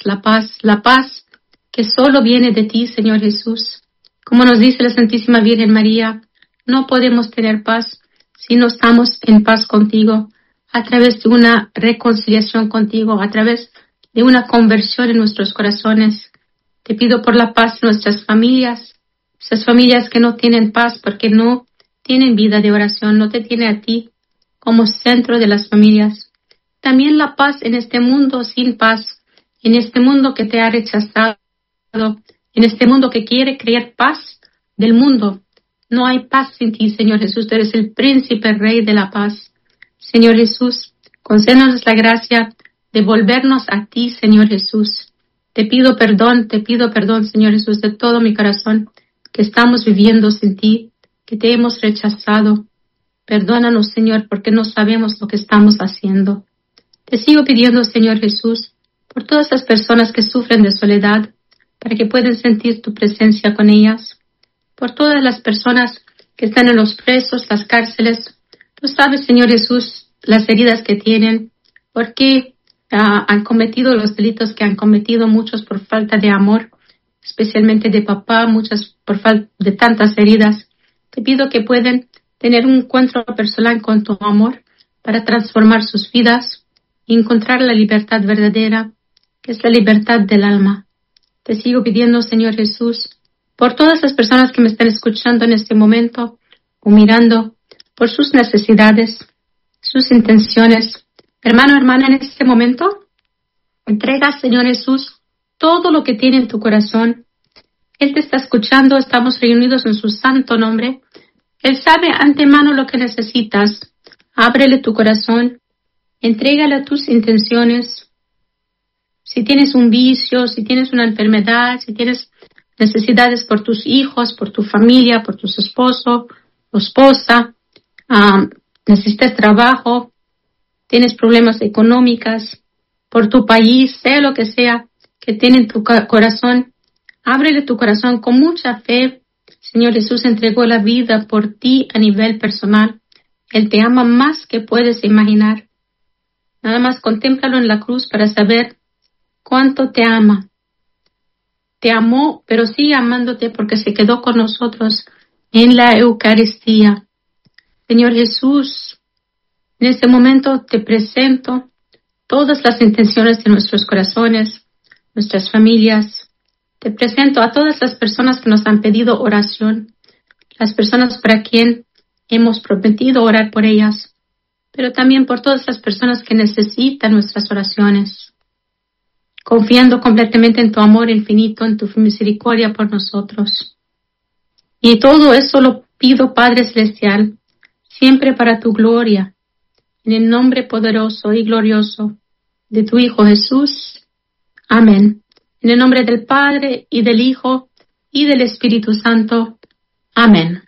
la paz que solo viene de ti, Señor Jesús. Como nos dice la Santísima Virgen María, no podemos tener paz si no estamos en paz contigo, a través de una reconciliación contigo, a través de una conversión en nuestros corazones. Te pido por la paz en nuestras familias, esas familias que no tienen paz porque no tienen vida de oración, no te tienen a ti como centro de las familias. También la paz en este mundo sin paz, en este mundo que te ha rechazado, en este mundo que quiere crear paz del mundo. No hay paz sin ti, Señor Jesús. Tú eres el príncipe rey de la paz. Señor Jesús, concédenos la gracia de volvernos a ti, Señor Jesús. Te pido perdón, Señor Jesús, de todo mi corazón, que estamos viviendo sin ti, que te hemos rechazado. Perdónanos, Señor, porque no sabemos lo que estamos haciendo. Te sigo pidiendo, Señor Jesús, por todas las personas que sufren de soledad, para que puedan sentir tu presencia con ellas. Por todas las personas que están en los presos, las cárceles. Tú sabes, Señor Jesús, las heridas que tienen, porque han cometido los delitos que han cometido, muchos por falta de amor, especialmente de papá, muchas por falta de tantas heridas. Te pido que puedan tener un encuentro personal con tu amor para transformar sus vidas y encontrar la libertad verdadera, que es la libertad del alma. Te sigo pidiendo, Señor Jesús, por todas las personas que me están escuchando en este momento o mirando, por sus necesidades, sus intenciones. Hermano, hermana, en este momento, entrega, Señor Jesús, todo lo que tiene en tu corazón. Él te está escuchando, estamos reunidos en su santo nombre. Él sabe antemano lo que necesitas. Ábrele tu corazón, entrégale tus intenciones. Si tienes un vicio, si tienes una enfermedad, si tienes necesidades por tus hijos, por tu familia, por tu esposo o esposa, necesitas trabajo, tienes problemas económicos, por tu país, sea lo que sea que tiene en tu corazón, ábrele tu corazón con mucha fe. Señor Jesús entregó la vida por ti a nivel personal. Él te ama más que puedes imaginar. Nada más contémplalo en la cruz para saber cuánto te ama. Te amó, pero sigue amándote porque se quedó con nosotros en la Eucaristía. Señor Jesús, en este momento te presento todas las intenciones de nuestros corazones, nuestras familias. Te presento a todas las personas que nos han pedido oración, las personas para quien hemos prometido orar por ellas, pero también por todas las personas que necesitan nuestras oraciones, confiando completamente en tu amor infinito, en tu misericordia por nosotros. Y todo eso lo pido, Padre Celestial, siempre para tu gloria, en el nombre poderoso y glorioso de tu Hijo Jesús. Amén. En el nombre del Padre, y del Hijo, y del Espíritu Santo. Amén.